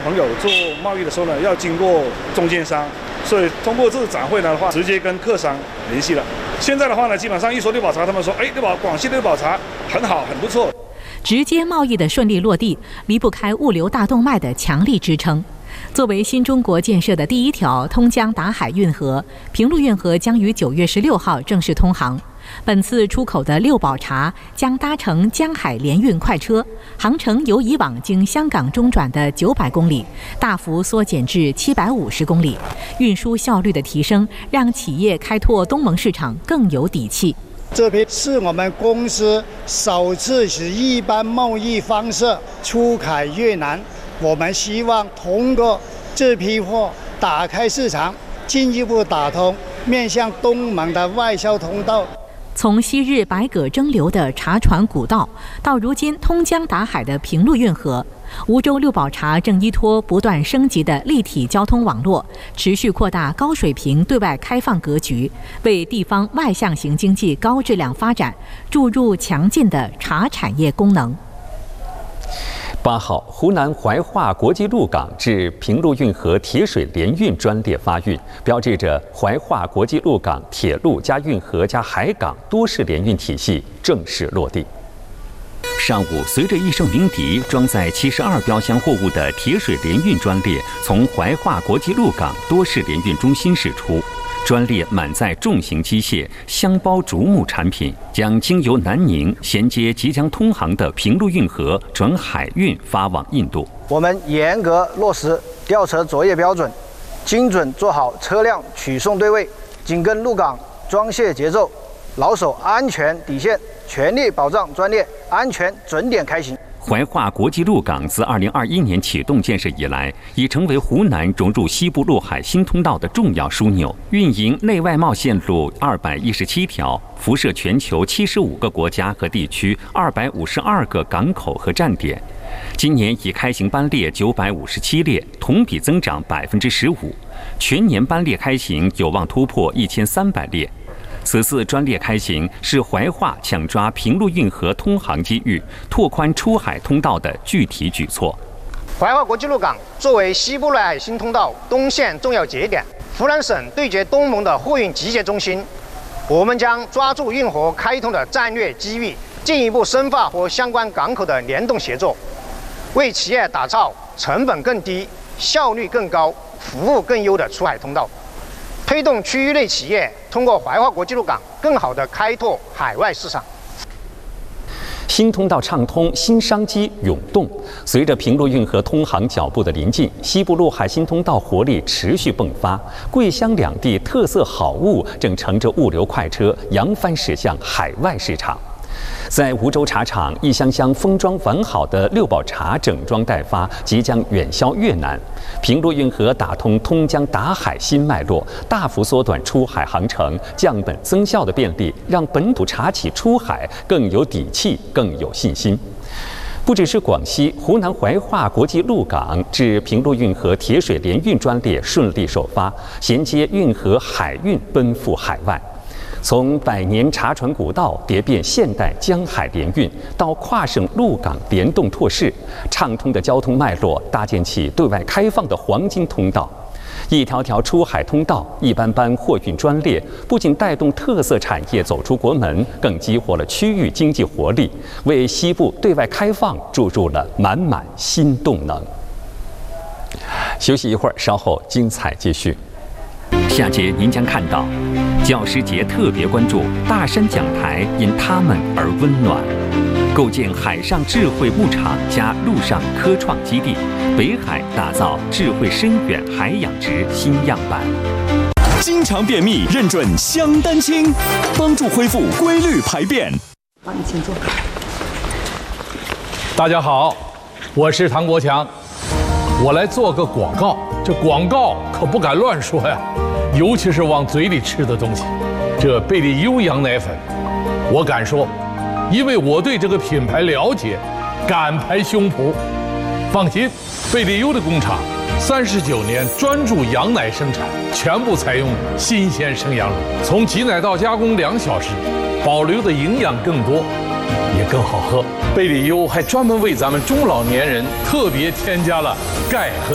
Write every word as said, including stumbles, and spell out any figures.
朋友做贸易的时候呢，要经过中间商，所以通过这个展会呢的话，直接跟客商联系了。现在的话呢，基本上一说六堡茶，他们说，哎，六堡广西六堡茶很好，很不错。 直接贸易的顺利落地，离不开物流大动脉的强力支撑。作为新中国建设的第一条通江达海运河，平陆运河将于九月十六号正式通航。本次出口的六堡茶将搭乘江海联运快车，航程由以往经香港中转的九百公里，大幅缩减至七百五十公里。运输效率的提升，让企业开拓东盟市场更有底气。 这批是我们公司首次以一般贸易方式出海越南，我们希望通过这批货打开市场，进一步打通面向东盟的外销通道。 从昔日百舸争流的茶船古道，到如今通江达海的平陆运河，梧州六堡茶正依托不断升级的立体交通网络，持续扩大高水平对外开放格局，为地方外向型经济高质量发展注入强劲的茶产业功能。 八号，湖南怀化国际陆港至平陆运河铁水联运专列发运，标志着怀化国际陆港铁路加运河加海港多式联运体系正式落地。上午，随着一声鸣笛，装载七十二标箱货物的铁水联运专列从怀化国际陆港多式联运中心驶出。专列满载重型机械、箱包竹木产品，将经由南宁衔接即将通航的平陆运河转海运发往印度。 我们严格落实吊车作业标准，精准做好车辆取送对位，紧跟陆港装卸节奏，牢守安全底线，全力保障专列安全准点开行。 怀化国际陆港自二零二一年启动建设以来，已成为湖南融入西部陆海新通道的重要枢纽，运营内外贸线路二百一十七条，辐射全球七十五个国家和地区二百五十二个港口和站点。今年已开行班列九百五十七列，同比增长百分之十五，全年班列开行有望突破一千三百列。此次专列开行是怀化抢抓平陆运河通航机遇、拓宽出海通道的具体举措。 怀化国际陆港作为西部陆海新通道东线重要节点，湖南省对接东盟的货运集结中心，我们将抓住运河开通的战略机遇，进一步深化和相关港口的联动协作，为企业打造成本更低、效率更高、服务更优的出海通道。推动区域内企业通过怀化国际陆港更好地开拓海外市场。 新通道畅通，新商机涌动。随着平陆运河通航脚步的临近，西部陆海新通道活力持续迸发，桂湘两地特色好物正乘着物流快车扬帆驶向海外市场。在梧州茶厂，一箱箱封装完好的六堡茶整装待发，即将远销越南。平陆运河打通通江达海新脉络，大幅缩短出海航程，降本增效的便利，让本土茶企出海更有底气，更有信心。不只是广西，湖南怀化国际陆港至平陆运河铁水联运专列顺利首发，衔接运河海运奔赴海外。从百年茶船古道蝶变现代江海联运，到跨省陆港联动拓市，畅通的交通脉络搭建起对外开放的黄金通道。一条条出海通道，一班班货运专列，不仅带动特色产业走出国门，更激活了区域经济活力，为西部对外开放注入了满满新动能。休息一会儿，稍后精彩继续。下节您将看到，教师节特别关注大山讲台因他们而温暖，构建海上智慧牧场加陆上科创基地，北海打造智慧深远海养殖新样板。 经常便秘认准香丹清，帮助恢复规律排便。 好，你请坐。 大家好，我是唐国强，我来做个广告。这广告可不敢乱说呀，尤其是往嘴里吃的东西。这贝利优羊奶粉，我敢说，因为我对这个品牌了解，敢拍胸脯。放心，贝利优的工厂三十九年专注羊奶生产，全部采用新鲜生羊乳，从挤奶到加工两小时，保留的营养更多，也更好喝。贝利优还专门为咱们中老年人特别添加了钙和